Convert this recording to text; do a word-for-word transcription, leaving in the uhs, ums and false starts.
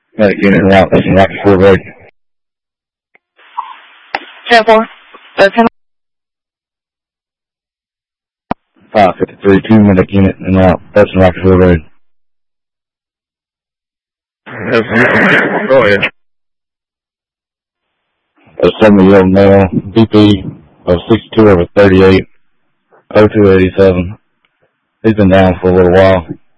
Medic unit route, that's in Rocky Ford Road. ten four. thirteen. five fifty-three, two medic unit en route, that's in Rocky Ford Road. Go ahead. A seventy-year-old male, B P of sixty-two over thirty-eight, oh two eighty-seven. He's been down for a little while.